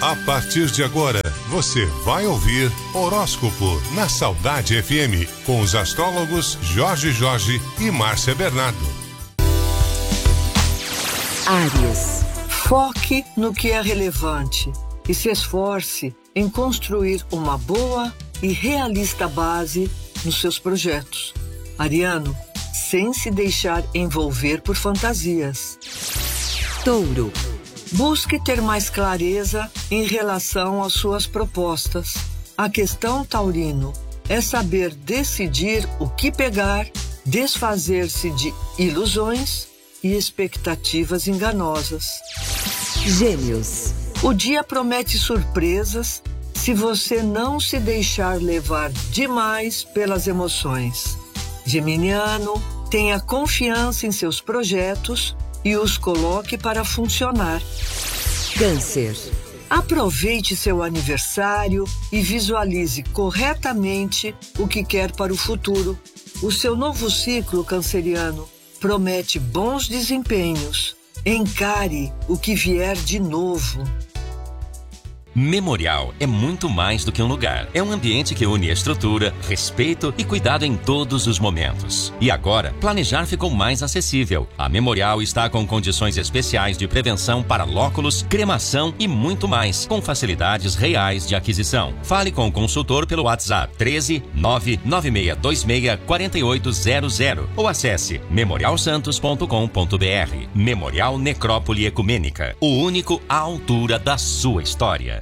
A partir de agora, você vai ouvir Horóscopo na Saudade FM, com os astrólogos Jorge e Márcia Bernardo. Áries, foque no que é relevante e se esforce em construir uma boa e realista base nos seus projetos. Ariano, sem se deixar envolver por fantasias. Touro, busque ter mais clareza em relação às suas propostas. A questão, taurino, é saber decidir o que pegar, desfazer-se de ilusões e expectativas enganosas. Gêmeos, o dia promete surpresas se você não se deixar levar demais pelas emoções. Geminiano, tenha confiança em seus projetos e os coloque para funcionar. Câncer, aproveite seu aniversário e visualize corretamente o que quer para o futuro. O seu novo ciclo canceriano promete bons desempenhos. Encare o que vier de novo. Memorial é muito mais do que um lugar. É um ambiente que une estrutura, respeito e cuidado em todos os momentos. E agora, planejar ficou mais acessível. A Memorial está com condições especiais de prevenção para lóculos, cremação e muito mais, com facilidades reais de aquisição. Fale com o consultor pelo WhatsApp 13 99626 4800 ou acesse memorialsantos.com.br. Memorial Necrópole Ecumênica, o único à altura da sua história.